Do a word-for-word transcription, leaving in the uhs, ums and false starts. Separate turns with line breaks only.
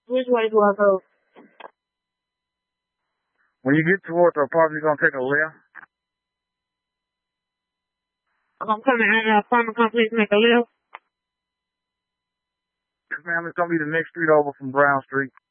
Which way do I go?
When you get towards the apartment, you're going to take a left.
I'm coming out of the apartment complex, make a left.
Yes, ma'am. It's going to be the next street over from Brown Street.